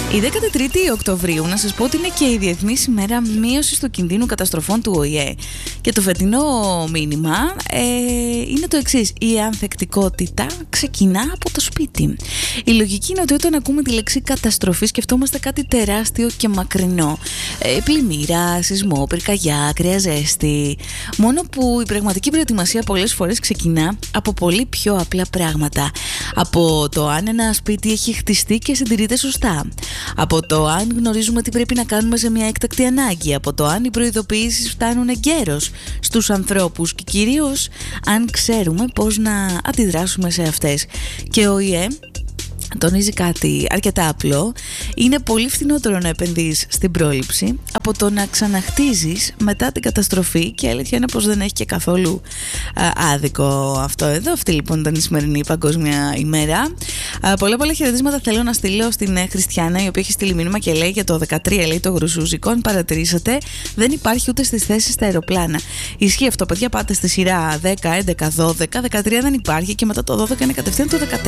Η 13η Οκτωβρίου, να σας πω ότι είναι και η Διεθνής ημέρα μείωσης του κινδύνου καταστροφών του ΟΗΕ. Και το φετινό μήνυμα είναι το εξής: η ανθεκτικότητα ξεκινά από το σπίτι. Η λογική είναι ότι όταν ακούμε τη λέξη καταστροφή, σκεφτόμαστε κάτι τεράστιο και μακρινό. Πλημμύρα, σεισμό, πυρκαγιά, ακραία ζέστη. Μόνο που η πραγματική προετοιμασία πολλές φορές ξεκινά από πολύ πιο απλά πράγματα. Από το αν ένα σπίτι έχει χτιστεί και συντηρείται σωστά. Από το αν γνωρίζουμε τι πρέπει να κάνουμε σε μια έκτακτη ανάγκη. Από το αν οι προειδοποιήσεις φτάνουν εγκαίρως στους ανθρώπους και κυρίως αν ξέρουμε πώς να αντιδράσουμε σε αυτές. Και ο ΟΗΕ τονίζει κάτι αρκετά απλό: είναι πολύ φθηνότερο να επενδύεις στην πρόληψη από το να ξαναχτίζεις μετά την καταστροφή. Και η αλήθεια είναι πως δεν έχει και καθόλου άδικο αυτό εδώ. Αυτή λοιπόν ήταν η σημερινή Παγκόσμια ημέρα. Πολλά χαιρετίσματα θέλω να στείλω στην Χριστιανά, η οποία έχει στείλει μήνυμα και λέει για το 13, λέει το γρουσούζικο. Αν παρατηρήσατε, δεν υπάρχει ούτε στις θέσεις στα αεροπλάνα. Ισχύει αυτό, παιδιά. Πάτε στη σειρά 10, 11, 12, 13 δεν υπάρχει και μετά το 12 είναι κατευθείαν το 14.